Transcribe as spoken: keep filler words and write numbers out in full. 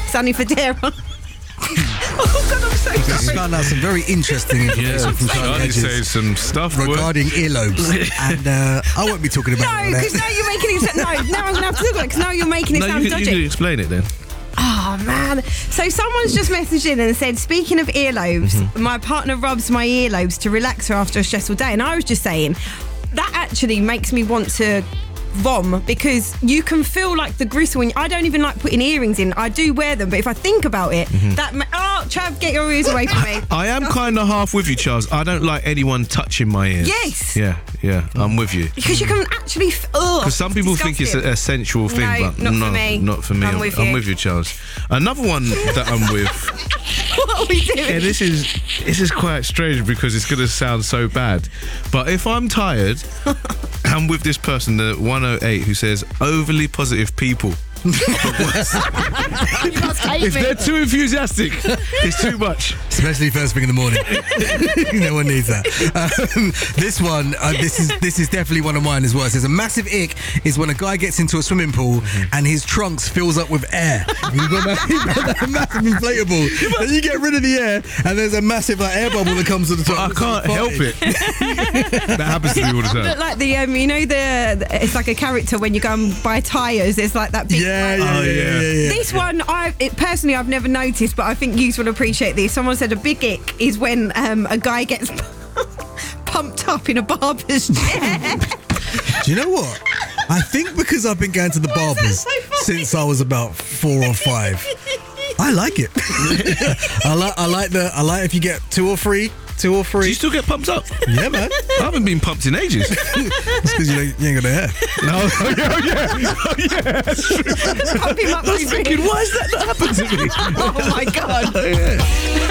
Sunny Federa. Oh God, I'm so Just sorry. found out some very interesting information from Charlie Charlie says Hedges some stuff boy. regarding earlobes, and uh, I won't be talking about No, all that. because now you're making it sound... No, now I'm going to have to talk about it, because now you're making it No, sound you, you dodgy. can explain it then. Oh, man. So someone's just messaged in and said, speaking of earlobes, Mm-hmm. my partner rubs my earlobes to relax her after a stressful day. And I was just saying, that actually makes me want to vom, because you can feel like the gristle. And I don't even like putting earrings in. I do wear them, but if I think about it, Mm-hmm. that... Ma- oh, Trav, get your ears away from me. I am kind of half with you, Charles. I don't like anyone touching my ears. Yes. Yeah, yeah, I'm with you. Because you can actually... F- oh, Because some people think it's a, a sensual thing, No, but not for no, me. not for me. I'm with you. I'm with you, Charles. Another one that I'm with. What are we doing? Yeah, this is this is quite strange because it's going to sound so bad. But if I'm tired, I'm with this person, the one oh eight, who says overly positive people. If they're too enthusiastic, it's too much. Especially first thing in the morning. No one needs that. Um, this one, uh, this is this is definitely one of mine as well. It says a massive ick is when a guy gets into a swimming pool and his trunks fills up with air. You've got that, you've got that massive inflatable, and you get rid of the air, and there's a massive like air bubble that comes to the top. I can't help it. That happens to me all the time. Look like the um, you know the it's like a character when you go and buy tyres. There's like that big. Yeah, yeah, Oh, yeah, yeah. yeah, yeah. This one, I it, personally, I've never noticed, but I think you will appreciate this. Someone said a big ick is when um, a guy gets pumped up in a barber's chair. Do you know what? I think because I've been going to the Why is that barbers so funny? since I was about four or five. I like it. I like I like the I like if you get two or three, two or Do three. you still get pumped up? Yeah, man. I haven't been pumped in ages. It's because you, ain't- you ain't got the hair. No, oh yeah, oh yeah, oh yeah. That's true. Pump him up I was with thinking, why has that not happened to me? Oh my God. Oh, yeah.